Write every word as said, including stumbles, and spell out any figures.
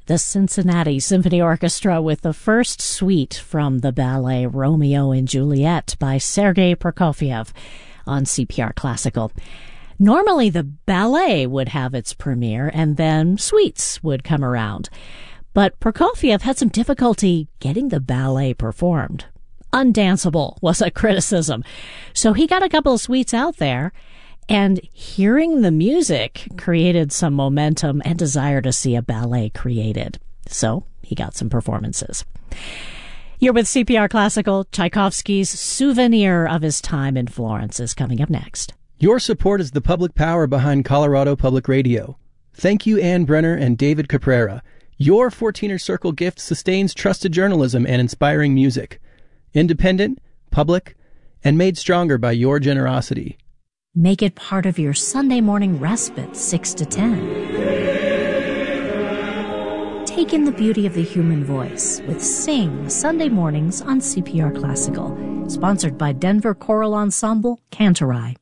The Cincinnati Symphony Orchestra with the first suite from the ballet Romeo and Juliet by Sergei Prokofiev on C P R Classical. Normally the ballet would have its premiere and then suites would come around. But Prokofiev had some difficulty getting the ballet performed. Undanceable was a criticism. So he got a couple of suites out there, and hearing the music created some momentum and desire to see a ballet created. So he got some performances. You're with C P R Classical. Tchaikovsky's Souvenir of His Time in Florence is coming up next. Your support is the public power behind Colorado Public Radio. Thank you, Ann Brenner and David Caprera. Your fourteener Circle gift sustains trusted journalism and inspiring music. Independent, public, and made stronger by your generosity. Make it part of your Sunday morning respite, six to ten. Take in the beauty of the human voice with Sing Sunday mornings on C P R Classical. Sponsored by Denver Choral Ensemble, Cantorai.